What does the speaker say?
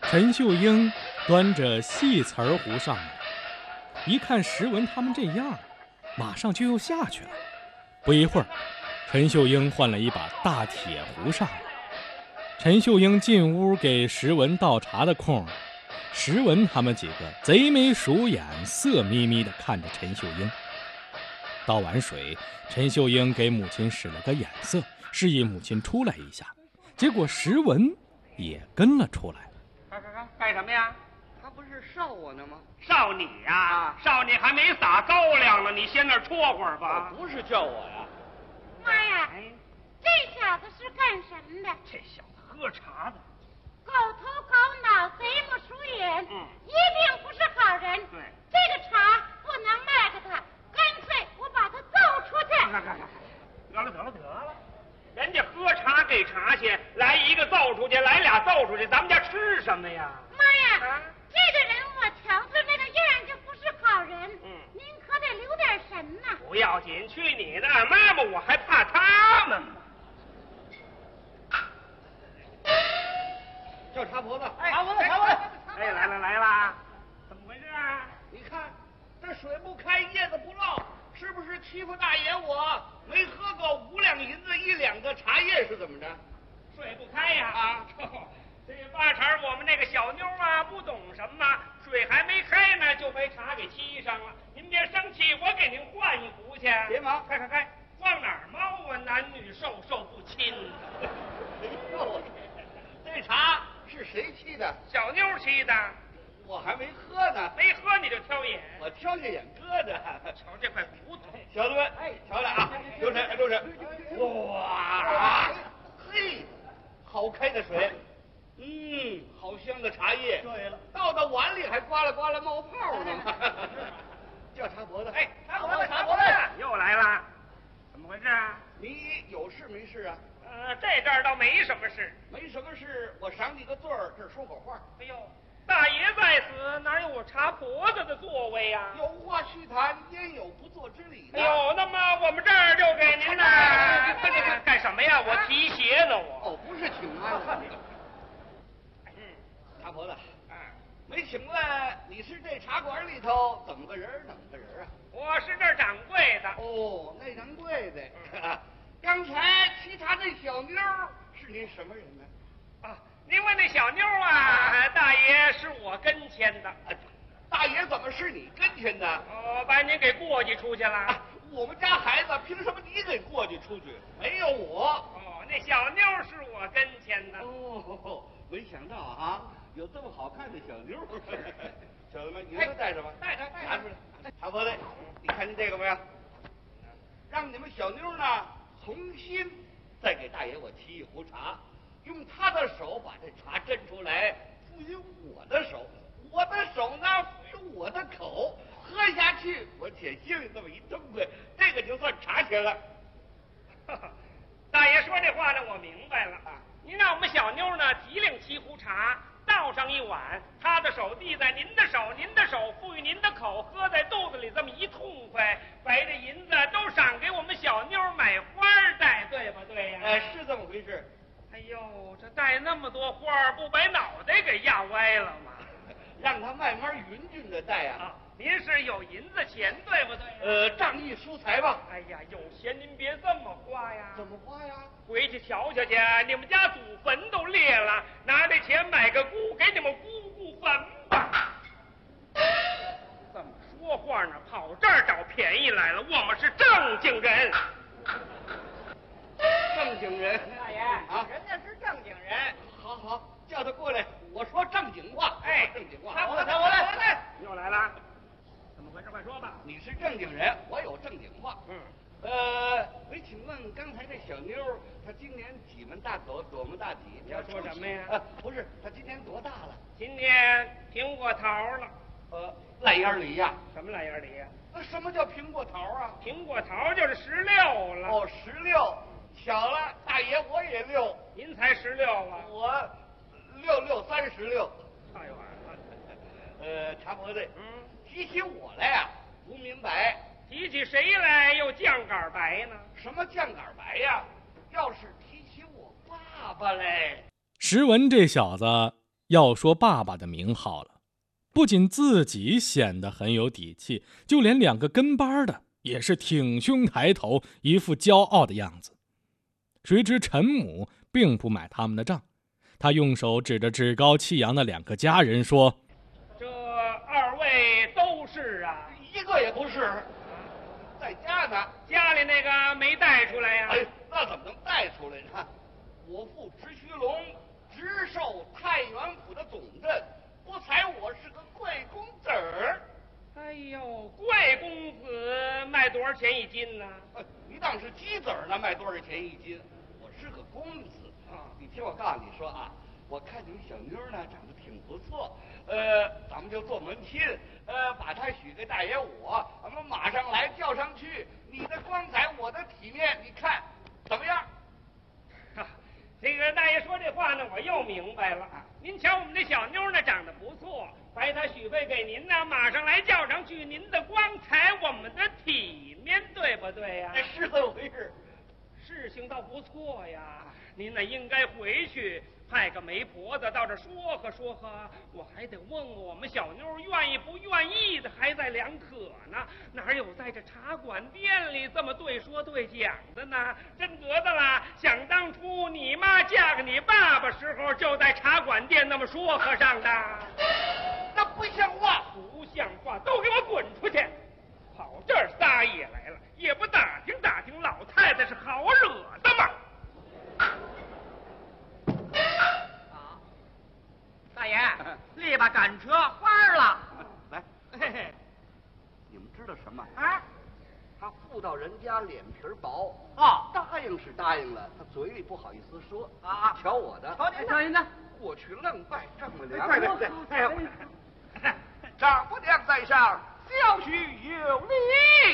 陈秀英端着细瓷儿壶上来，一看石文他们这样，马上就又下去了。不一会儿，陈秀英换了一把大铁壶上来。陈秀英进屋给石文倒茶的空，石文他们几个贼眉鼠眼，色眯眯地看着陈秀英。倒完水，陈秀英给母亲使了个眼色，示意母亲出来一下。结果石文也跟了出来。 干什么呀？ 他不是烧我呢吗？ 烧你呀！烧你还没撒高粱呢，你先那儿戳会儿吧。 不是叫我呀。 妈呀，这小子是干什么的？ 这小子喝茶的， 狗头狗脑，贼木鼠眼，一定不是好人。 对， 这个茶不能卖给他，干脆我把他揍出去。 得了，人家喝茶给茶钱，来一个揍出去，来俩揍出去，咱们家吃什么呀？ 妈呀，这个人我瞧着那个样就不是好人。您可得留点神呐。 不要紧，去你的！妈妈，我还怕他们吗？ 叫茶婆子， 茶婆子！哎，来啦！怎么回事啊？ 你看这水不开，叶子不落，是不是欺负大爷我？没喝够5两银子1两的茶叶是怎么着？ 水不开呀！ 啊， 这八成我们那个小妞啊不懂什么，水还没开呢就被茶给沏上了。您别生气，我给您换一壶去。 别忙， 开，往哪儿猫啊？男女授受不亲。 哎呦，这茶是谁沏的？ 小妞沏的。 我还没喝呢。 没喝你就挑眼。 我挑下眼疙瘩。 瞧这块骨头， 小子们，瞧来啊，留神。哇，嘿，好开的水，好香的茶叶。对了，倒到碗里还呱啦呱啦冒泡呢。叫茶婆子，茶婆子， 又来了，怎么回事啊？ 你有事没事啊？ 这阵儿倒没什么事。 没什么事，我赏你个罪儿，这儿说会儿话。 哎呦，大爷在此，哪有我茶婆子的座位呀？ 有话须谈，焉有不做之理呢？ 哎呦，那么我们这儿就给您呢。干什么呀？我提鞋呢，我。 哦，不是请安。茶婆子，没请问你是这茶馆里头怎么个人啊？ 我是这儿掌柜的。 哦，那掌柜的。刚才沏茶那小妞是您什么人呢？ 您问那小妞啊，大爷是我跟前的。 大爷怎么是你跟前的？ 把您给过继出去了。 我们家孩子凭什么你给过继出去？没有我。 那小妞是我跟前的。 没想到啊，有这么好看的小妞。小子们，你们带着吧，带着，拿出来。茶婆子，你看见这个没有？让你们小妞呢重新再给大爷我沏一壶茶，用他的手把这茶斟出来，赋予我的手，我的手呢赋予我的口，喝下去我且心里这么一痛快，这个就算茶钱了。 大爷说这话呢，我明白了。您让我们小妞呢提领沏壶茶，倒上一碗，他的手递在您的手，您的手赋予您的口，喝在肚子里这么一痛快，把这银子都赏给我们小妞买花戴，对不对呀？ 是这么回事。 哎呦，这戴那么多花，不把脑袋给压歪了吗？ 让他慢慢匀均的戴啊。 您是有银子钱，对不对？ 仗义疏财吧。 哎呀，有钱您别这么花呀。 怎么花呀？ 回去瞧瞧去，你们家祖坟都裂了，拿这钱买个姑，给你们姑姑坟吧。怎么说话呢？跑这儿找便宜来了，我们是正经人。 正经人， 大爷人家是正经人。好，叫他过来，我说正经话。正经话。我来， 又来了。怎么回事？快说吧。 你是正经人，我有正经话。没请问刚才这小妞，她今年几门大口，多么大体？ 你要说什么呀？ 不是，她今年多大了？ 今年苹果桃了。 烂眼梨呀？ 什么烂眼梨呀？ 什么叫苹果桃啊？ 苹果桃就是16了。 16，巧了，大爷我也6。 您才16啊？ 我66，36。 太晚了。茶婆子，提起我来呀，不明白。 提起谁来又酱杆白呢？ 什么酱杆白呀？要是提起我爸爸来。 石文这小子要说爸爸的名号了。不仅自己显得很有底气，就连2个跟班的也是挺胸抬头，一副骄傲的样子。谁知陈母并不买他们的账，他用手指着趾高气扬的2个家人说：“ 这2位都是啊？ 一个也不是，在家呢。 家里那个没带出来呀？ 哎，那怎么能带出来呢？我父直须龙直授太原府的总镇，不才我是个贵公子儿。 哎呦，贵公子卖多少钱一斤呢？ 你当是鸡子儿呢，卖多少钱一斤？我是个公子啊！你听我告诉你说啊，我看你们小妞呢长得挺不错，咱们就做门亲，把她许给大爷我，咱们马上来叫上去。你的光彩，我的体面，你看怎么样？ 这个大爷说这话呢，我又明白了。您瞧我们这小妞呢，长得不错，把她许配给您呢，马上来叫上去。您的光彩，我们的体面，对不对呀？ 是这么回事。 事情倒不错呀，您呢应该回去派个媒婆子到这说和说和，我还得问问我们小妞愿意不愿意的，还在两可呢。哪有在这茶馆店里这么对说对讲的呢？真得的啦！想当初你妈嫁给你爸爸时候，就在茶馆店那么说和上的。 那不像话， 不像话，都给我滚出去！跑这儿撒野来了，也不打听打听老太太是好惹的吗？ 大爷，立把赶车花了。 来， 嘿嘿， 你们知道什么？ 啊， 他妇道人家脸皮薄，答应是答应了，他嘴里不好意思说啊。 瞧我的， 瞧您的， 过去愣拜丈母娘。 对， 丈母娘在上，小婿有礼。